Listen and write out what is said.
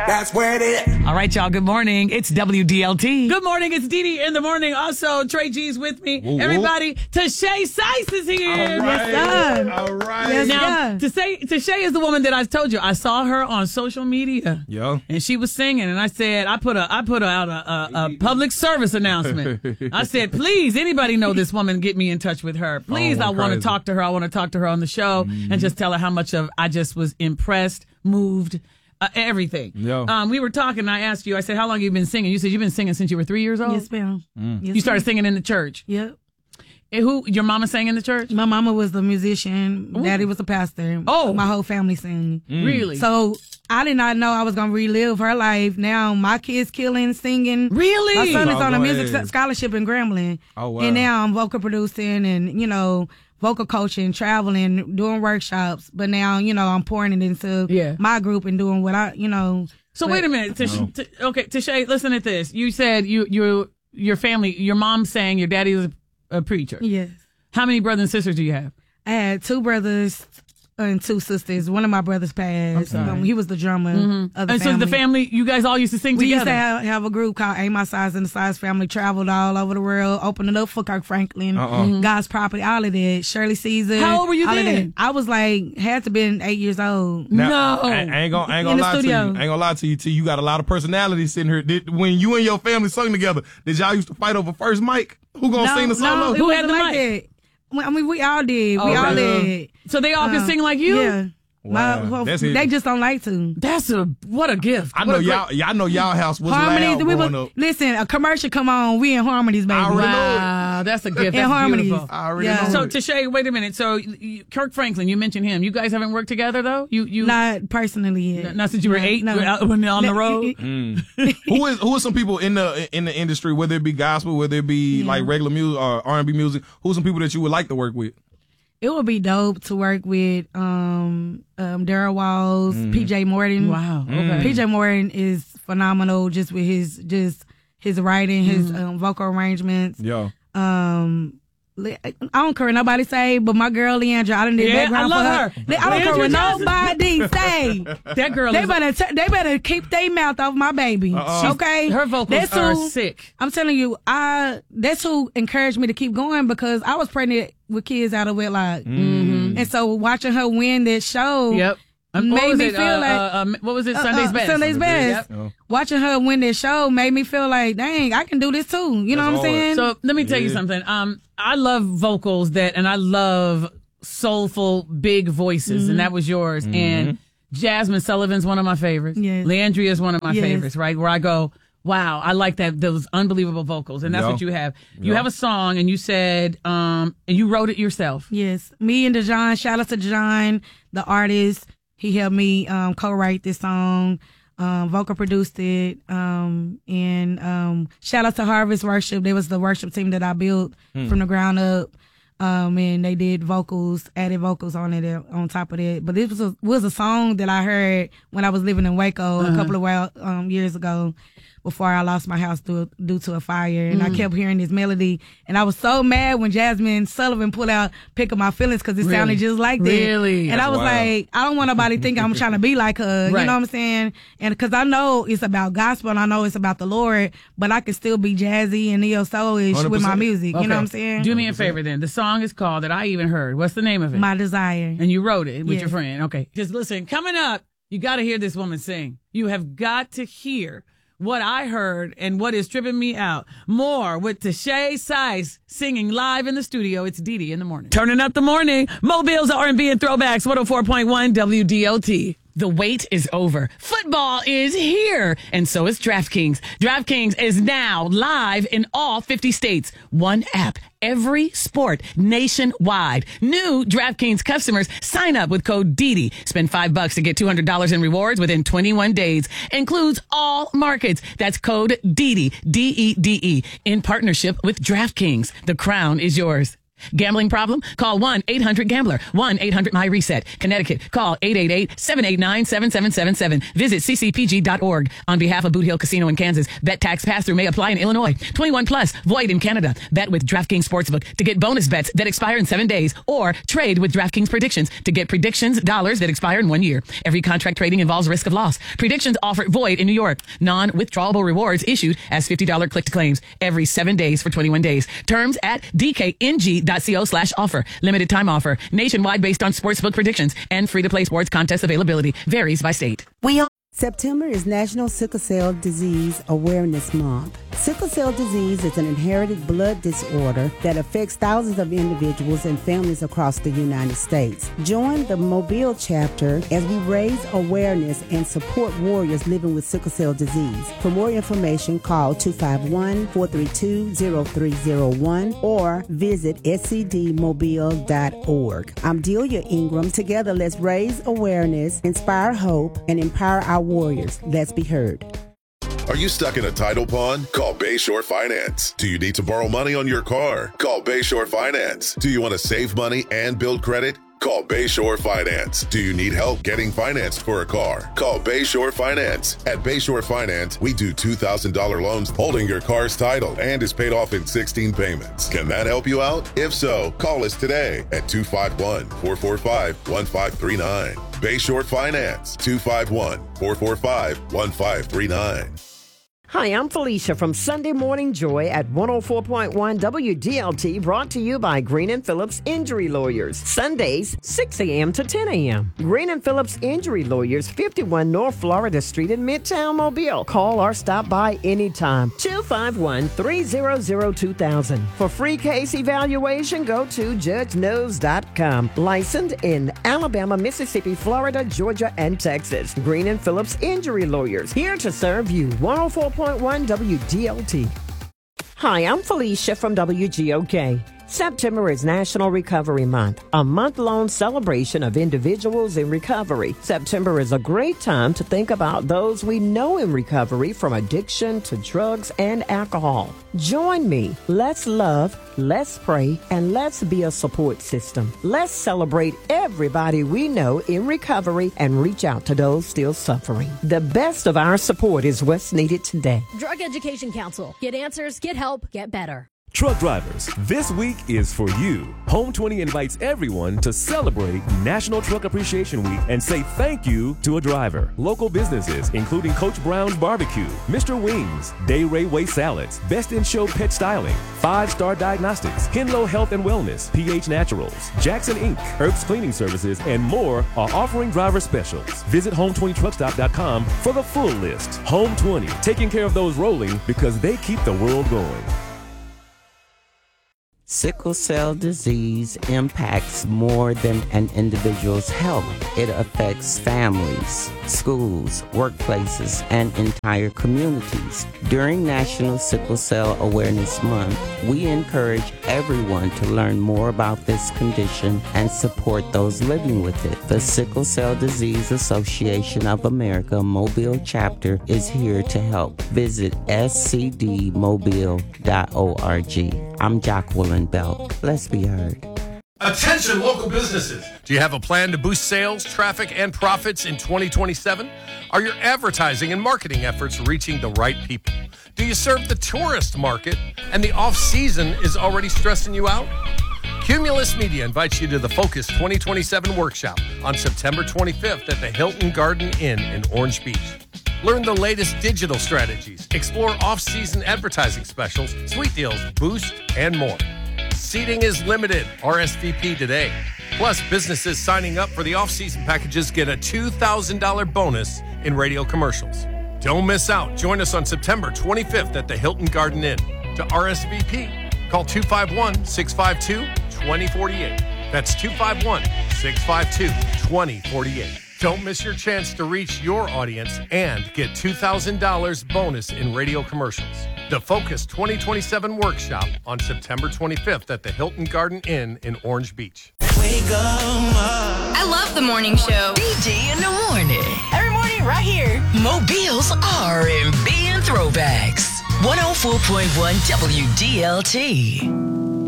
That's where it is. All right, y'all. Good morning. It's WDLT. Good morning. It's Dee Dee in the morning. Also, Trey G's with me. Woo, woo. Tashay Sice is here. All right. Yes, sir. All right. Yes, Now, Tashay is the woman that I told you. I saw her on social media. Yeah. And she was singing, and I said, I put out a public service announcement. I said, please, anybody know this woman? Get me in touch with her. Please, I want to talk to her. I want to talk to her on the show and just tell her how much I just was impressed, moved, everything. Yeah. We were talking, and I asked you, I said, how long have you been singing? You said you've been singing since you were 3 years old? Yes, ma'am. Yes, You started singing in the church? Yep. And your mama sang in the church? My mama was the musician. Daddy was a pastor. Oh. My whole family sang. Really? So I did not know I was going to relive her life. Now my kids killing, singing. Really? My son is on a go music ahead. scholarship in Grambling. Oh, wow. And now I'm vocal producing and, vocal coaching, traveling, doing workshops. But now, I'm pouring it into my group and doing what So wait a minute. Tashay, listen to this. You said your family, your mom sang, your daddy was a preacher. Yes. How many brothers and sisters do you have? I had 2 brothers and 2 sisters. One of my brothers passed. He was the drummer of the And family. so the family, you guys all used to sing We together? used to have a group called A My Size and the Size Family, traveled all over the world, opened it up for Kirk Franklin, God's Property, all of that. Shirley Caesar. How old were you all of then? that. I was had to been 8 years old. Now, No. I ain't gonna In the lie to you. studio. I ain't gonna lie to you. T. You got a lot of personality sitting here. When you and your family sung together, did y'all used to fight over first mic? Who gonna sing the solo? No, it Who wasn't had the like mic? that. I mean, we all did. We all did. So they all could sing like you? Yeah. Wow. That's it. They just don't like to. What a gift. I know y'all. I know y'all house was Harmonies. loud growing up. Listen, a commercial come on. We in harmonies, baby. I already know it. Wow, that's a gift. In That's harmonies. beautiful. I already Yeah. know So it. Tashay, wait a minute. So Kirk Franklin, you mentioned him. You guys haven't worked together though? You Not personally yet. not since you were 8? No. You were out on the road? Who is some people in the industry, whether it be gospel, whether it be like regular music or R&B music? Who's some people that you would like to work with? It would be dope to work with Daryl Walls, PJ Morton. Wow. Okay. PJ Morton is phenomenal just with his writing, his vocal arrangements. Yeah. I don't care what nobody say, but my girl Leandra, I done did background I love for her. I don't care what Leandra Johnson. nobody say. That girl They is they better keep their mouth off my baby. Okay, her vocals That's are who- sick. I'm telling you, that's who encouraged me to keep going because I was pregnant with kids out of wedlock, and so watching her win that show, Yep. What made was me it? feel like what was it? Sunday's Best. Sunday's Best. Yep. Watching her win that show made me feel like, dang, I can do this too. You know That's what I'm saying? So let me tell you Yeah. something. I love vocals and I love soulful, big voices, and that was yours. And Jasmine Sullivan's one of my favorites. Yes. Leandria is one of my Yes. favorites, right? Where I go, wow, I like those unbelievable vocals. And that's Yeah. what you have. You Yeah. have a song and you said, and you wrote it yourself. Yes, me and Dejan. Shout out to Dejan, the artist. He helped me co-write this song, vocal produced it, and shout out to Harvest Worship. They was the worship team that I built from the ground up, and they did vocals, added vocals on it on top of that. But this was a song that I heard when I was living in Waco a couple of years ago. Before I lost my house due to a fire. And I kept hearing this melody. And I was so mad when Jasmine Sullivan put out Pick Up My Feelings because it sounded just like that. Really? And I was Wow. like, I don't want nobody to think I'm trying to be like her. Right. You know what I'm saying? And because I know it's about gospel and I know it's about the Lord, but I can still be jazzy and neo-soulish with my 100%. music. You Okay. know what I'm saying? Do me a favor then. The song is called, that I even heard. What's the name of it? My Desire. And you wrote it with Yes. your friend. Okay. Just listen, coming up, you got to hear this woman sing. You have got to hear what I heard and what is tripping me out. More with Tashay Sice singing live in the studio. It's Dee Dee in the morning. Turning up the morning. Mobile's R&B and throwbacks. 104.1 WDLT. The wait is over. Football is here. And so is DraftKings. DraftKings is now live in all 50 states. One app, every sport, nationwide. New DraftKings customers sign up with code DEDE. Spend $5 to get $200 in rewards within 21 days. Includes all markets. That's code DEDE, DEDE, in partnership with DraftKings. The crown is yours. Gambling problem? Call 1-800-GAMBLER. 1-800-MY-RESET. Connecticut. Call 888-789-7777. Visit ccpg.org. On behalf of Boot Hill Casino in Kansas, bet tax pass-through may apply in Illinois. 21 plus. Void in Canada. Bet with DraftKings Sportsbook to get bonus bets that expire in 7 days, or trade with DraftKings Predictions to get predictions dollars that expire in 1 year. Every contract trading involves risk of loss. Predictions offer void in New York. Non-withdrawable rewards issued as $50 click to claims every 7 days for 21 days. Terms at dkng.co/offer. Limited time offer. Nationwide based on sportsbook predictions and free-to-play sports contest availability. Varies by state. September is National Sickle Cell Disease Awareness Month. Sickle cell disease is an inherited blood disorder that affects thousands of individuals and families across the United States. Join the Mobile chapter as we raise awareness and support warriors living with sickle cell disease. For more information, call 251-432-0301 or visit scdmobile.org. I'm Delia Ingram. Together, let's raise awareness, inspire hope, and empower our warriors. Let's be heard. Are you stuck in a title pond? Call Bayshore Finance. Do you need to borrow money on your car? Call Bayshore Finance. Do you want to save money and build credit? Call Bayshore Finance. Do you need help getting financed for a car? Call Bayshore Finance. At Bayshore Finance, we do $2,000 loans holding your car's title and is paid off in 16 payments. Can that help you out? If so, call us today at 251-445-1539. Bayshore Finance, 251-445-1539. Hi, I'm Felicia from Sunday Morning Joy at 104.1 WDLT, brought to you by Green & Phillips Injury Lawyers. Sundays, 6 a.m. to 10 a.m. Green & Phillips Injury Lawyers, 51 North Florida Street in Midtown Mobile. Call or stop by anytime. 251-300-2000. For free case evaluation, go to judgeknows.com. Licensed in Alabama, Mississippi, Florida, Georgia, and Texas. Green & Phillips Injury Lawyers, here to serve you. 104.1 WDLT. Hi, I'm Felicia from WGOK. September is National Recovery Month, a month-long celebration of individuals in recovery. September is a great time to think about those we know in recovery, from addiction to drugs and alcohol. Join me. Let's love, let's pray, and let's be a support system. Let's celebrate everybody we know in recovery and reach out to those still suffering. The best of our support is what's needed today. Drug Education Council. Get answers, get help, get better. Truck drivers, this week is for you. Home 20 invites everyone to celebrate National Truck Appreciation Week and say thank you to a driver. Local businesses, including Coach Brown's Barbecue, Mr. Wings, Day Ray Way Salads, Best in Show Pet Styling, 5-Star Diagnostics, Hinlow Health and Wellness, PH Naturals, Jackson Inc., Herbst Cleaning Services, and more are offering driver specials. Visit home20truckstop.com for the full list. Home 20, taking care of those rolling because they keep the world going. Sickle cell disease impacts more than an individual's health. It affects families, schools, workplaces, and entire communities. During National Sickle Cell Awareness Month, we encourage everyone to learn more about this condition and support those living with it. The Sickle Cell Disease Association of America Mobile chapter is here to help. Visit scdmobile.org. I'm Jacqueline Belk. Let's be heard. Attention local businesses. Do you have a plan to boost sales, traffic, and profits in 2027? Are your advertising and marketing efforts reaching the right people? Do you serve the tourist market and the off-season is already stressing you out? Cumulus Media invites you to the Focus 2027 workshop on September 25th at the Hilton Garden Inn in Orange Beach. Learn the latest digital strategies, explore off-season advertising specials, sweet deals, boost, and more. Seating is limited. RSVP today. Plus, businesses signing up for the off-season packages get a $2,000 bonus in radio commercials. Don't miss out. Join us on September 25th at the Hilton Garden Inn. To RSVP, call 251-652-2048. That's 251-652-2048. Don't miss your chance to reach your audience and get $2,000 bonus in radio commercials. The Focus 2027 workshop on September 25th at the Hilton Garden Inn in Orange Beach. I love the morning show. BG in the morning. Every morning right here. Mobile's R&B and throwbacks. 104.1 WDLT.